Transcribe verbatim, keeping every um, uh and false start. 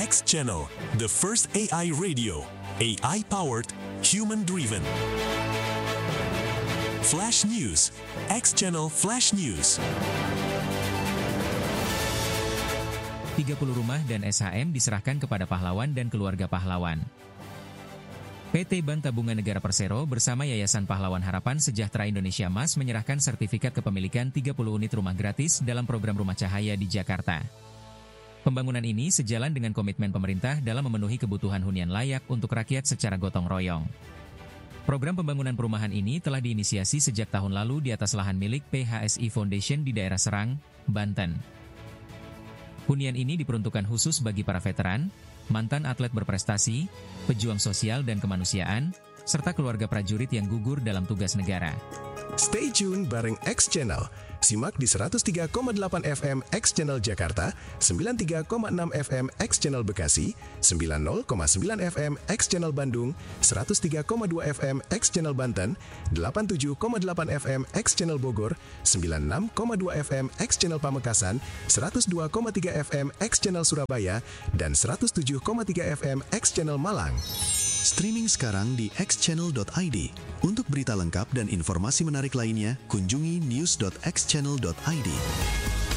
X Channel, the first A I radio, A I-powered, human-driven. Flash News, X Channel Flash News. tiga puluh rumah dan S H M diserahkan kepada pahlawan dan keluarga pahlawan. P T Bank Tabungan Negara Persero bersama Yayasan Pahlawan Harapan Sejahtera Indonesia M A S menyerahkan sertifikat kepemilikan tiga puluh unit rumah gratis dalam program Rumah Cahaya di Jakarta. Pembangunan ini sejalan dengan komitmen pemerintah dalam memenuhi kebutuhan hunian layak untuk rakyat secara gotong royong. Program pembangunan perumahan ini telah diinisiasi sejak tahun lalu di atas lahan milik P H S I Foundation di daerah Serang, Banten. Hunian ini diperuntukkan khusus bagi para veteran, mantan atlet berprestasi, pejuang sosial dan kemanusiaan, serta keluarga prajurit yang gugur dalam tugas negara. Stay tune bareng X Channel. Simak di seratus tiga koma delapan F M X Channel Jakarta, sembilan puluh tiga koma enam F M X Channel Bekasi, sembilan puluh koma sembilan F M X Channel Bandung, seratus tiga koma dua F M X Channel Banten, delapan puluh tujuh koma delapan F M X Channel Bogor, sembilan puluh enam koma dua F M X Channel Pamekasan, seratus dua koma tiga F M X Channel Surabaya, dan seratus tujuh koma tiga F M X Channel Malang. Streaming sekarang di x channel dot i d. Untuk berita lengkap dan informasi menarik lainnya, kunjungi news dot x channel dot i d.